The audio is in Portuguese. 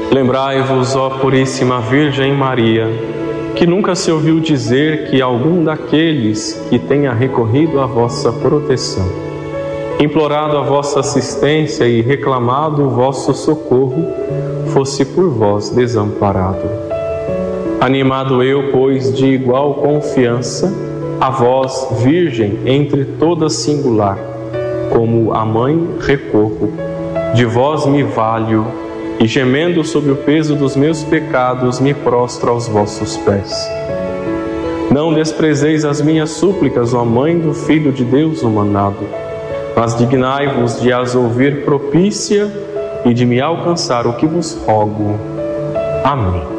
Lembrai-vos, ó Puríssima Virgem Maria, que nunca se ouviu dizer que algum daqueles que tenha recorrido à vossa proteção, implorado a vossa assistência e reclamado o vosso socorro, fosse por vós desamparado. Animado eu, pois, de igual confiança, a vós, Virgem entre todas singular, como a Mãe recorro, de vós me valho, e gemendo sob o peso dos meus pecados, me prostro aos vossos pés. Não desprezeis as minhas súplicas, ó Mãe do Filho de Deus humanado, mas dignai-vos de as ouvir propícia e de me alcançar o que vos rogo. Amém.